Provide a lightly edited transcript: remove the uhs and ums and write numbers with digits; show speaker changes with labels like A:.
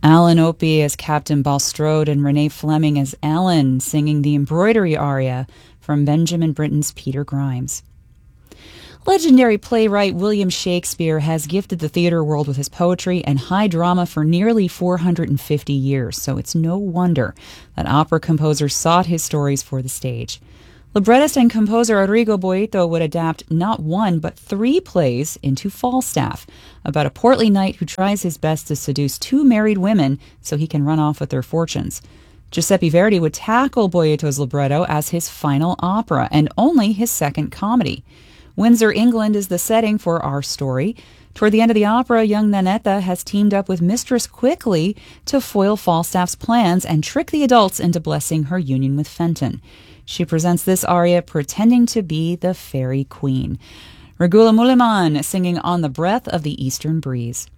A: Alan Opie as Captain Bulstrode and Renee Fleming as Ellen, singing the embroidery aria from Benjamin Britten's Peter Grimes. Legendary playwright William Shakespeare has gifted the theater world with his poetry and high drama for nearly 450 years, so it's no wonder that opera composers sought his stories for the stage. Librettist and composer Rodrigo Boito would adapt not one but 3 plays into Falstaff, about a portly knight who tries his best to seduce 2 married women so he can run off with their fortunes. Giuseppe Verdi would tackle Boito's libretto as his final opera and only his second comedy. Windsor, England is the setting for our story. Toward the end of the opera, young Nannetta has teamed up with Mistress Quickly to foil Falstaff's plans and trick the adults into blessing her union with Fenton. She presents this aria pretending to be the Fairy Queen. Regula Muliman singing On the Breath of the Eastern Breeze.